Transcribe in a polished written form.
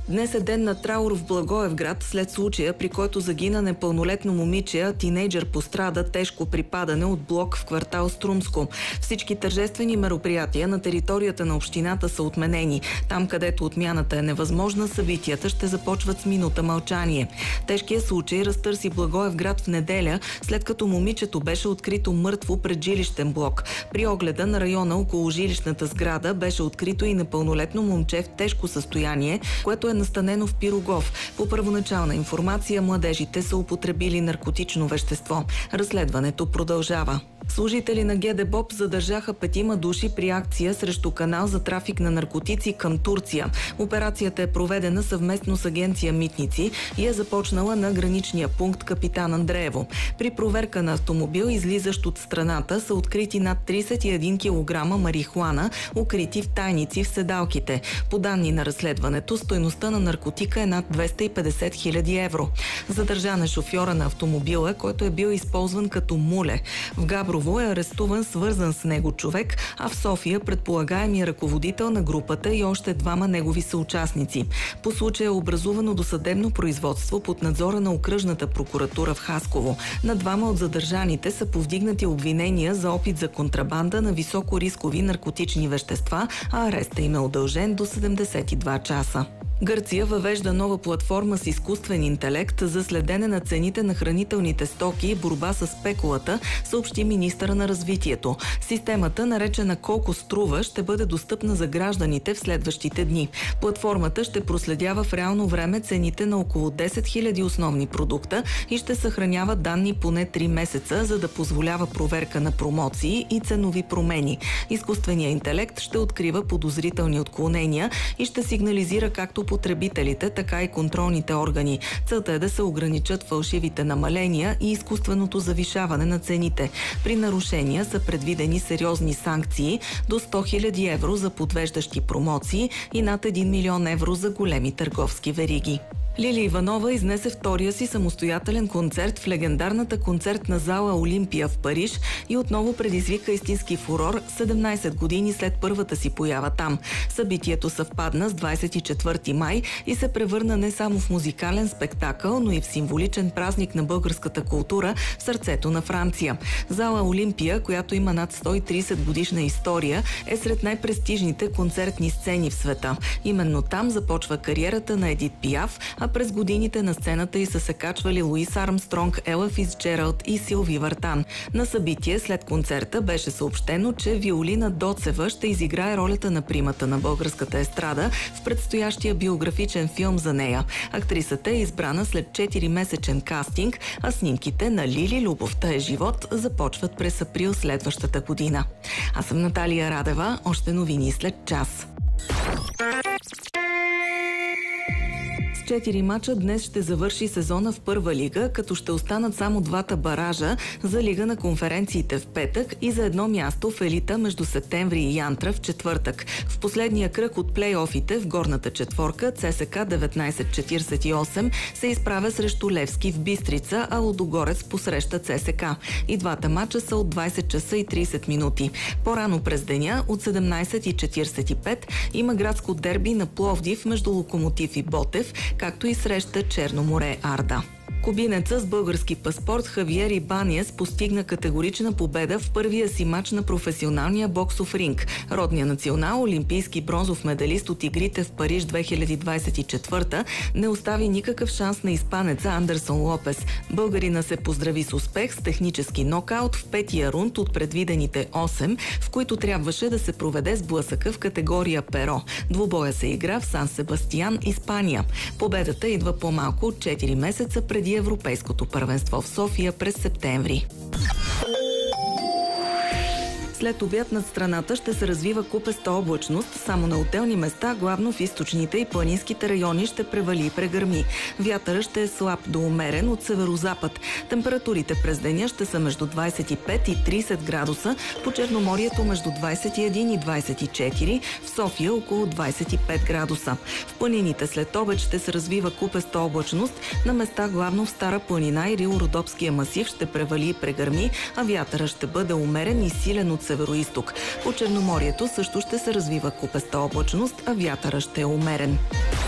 Днес е ден на траур в Благоевград след случая, при който загина непълнолетно момиче, а тинейджър пострада тежко при падане от блок в квартал Струмско. Всички тържествени мероприятия на територията на общината са отменени. Там, където отмяната е невъзможна, събитията ще започват с минута мълчание. Тежкият случай разтърси Благоевград в неделя, след като момичето беше открито мъртво пред жилищен блок. При огледа на района около жилищната сграда беше открито и непълнолетно момче в тежко състояние, което е настанено в Пирогов. По първоначална информация, младежите са употребили наркотично вещество. Разследването продължава. Служители на ГДБОП задържаха 5 души при акция срещу канал за трафик на наркотици към Турция. Операцията е проведена съвместно с агенция Митници и е започнала на граничния пункт Капитан Андреево. При проверка на автомобил, излизащ от страната, са открити над 31 кг марихуана, укрити в тайници в седалките. По данни на разследването, стойността на наркотика е над 250 хиляди евро. Задържан е шофьора на автомобила, който е бил използван като муле. В Габрово е арестуван свързан с него човек, а в София предполагаемия ръководител на групата и още 2 негови съучастници. По случая е образувано досъдебно производство под надзора на окръжната прокуратура в Хасково. На 2 от задържаните са повдигнати обвинения за опит за контрабанда на високорискови наркотични вещества, а арестът им е удължен до 72 часа. Гърция въвежда нова платформа с изкуствен интелект за следене на цените на хранителните стоки и борба с спекулата, съобщи министъра на развитието. Системата, наречена "Колко струва", ще бъде достъпна за гражданите в следващите дни. Платформата ще проследява в реално време цените на около 10 000 основни продукта и ще съхранява данни поне 3 месеца, за да позволява проверка на промоции и ценови промени. Изкуственият интелект ще открива подозрителни отклонения и ще сигнализира както потребителите, така и контролните органи. Целта е да се ограничат фалшивите намаления и изкуственото завишаване на цените. При нарушения са предвидени сериозни санкции до 100 000 евро за подвеждащи промоции и над 1 милион евро за големи търговски вериги. Лили Иванова изнесе втория си самостоятелен концерт в легендарната концертна зала Олимпия в Париж и отново предизвика истински фурор 17 години след първата си поява там. Събитието съвпадна с 24 май и се превърна не само в музикален спектакъл, но и в символичен празник на българската култура в сърцето на Франция. Зала Олимпия, която има над 130 годишна история, е сред най-престижните концертни сцени в света. Именно там започва кариерата на Едит Пиаф, а през годините на сцената й са се качвали Луис Армстронг, Ела Фицджералд и Силви Вартан. На събитие след концерта беше съобщено, че Виолина Доцева ще изиграе ролята на примата на българската естрада в предстоящия биографичен филм за нея. Актрисата е избрана след 4-месечен кастинг, а снимките на Лили "Любовта е живот" започват през април следващата година. Аз съм Наталия Радева, още новини след час. 4 мача днес ще завърши сезона в Първа лига, като ще останат само 2 баража за Лига на конференциите в петък и за едно място в елита между Септември и Янтра в четвъртък. В последния кръг от плейофите в горната четворка ЦСКА 1948 се изправя срещу Левски в Бистрица, а Лудогорец посреща ЦСКА. И двата мача са от 20 часа и 30 минути. По-рано през деня от 17:45 има градско дерби на Пловдив между Локомотив и Ботев, както и среща Черно море-Арда. Кубинеца с български паспорт Хавиер Ибаниес постигна категорична победа в първия си мач на професионалния боксов ринг. Родният национал, олимпийски бронзов медалист от игрите в Париж 2024 не остави никакъв шанс на испанеца Андерсон Лопес. Българина се поздрави с успех с технически нокаут в 5-я рунд от предвидените 8, в които трябваше да се проведе сблъсъка в категория перо. Двубоя се игра в Сан Себастиян, Испания. Победата идва по-малко от 4 месеца преди Европейското първенство в София през септември. След обяд над страната ще се развива купеста облачност, само на отделни места, главно в източните и планинските райони ще превали и прегърми. Вятърът ще е слаб до умерен от северозапад. Температурите през деня ще са между 25 и 30 градуса, по Черноморието между 21 и 24, в София около 25 градуса. В планините след обед ще се развива купеста облачност, на места главно в Стара планина и Рило-Родопския масив ще превали и прегърми, а вятърът ще бъде умерен и силен от североизток. По Черноморието също ще се развива купеста облачност, а вятърът ще е умерен.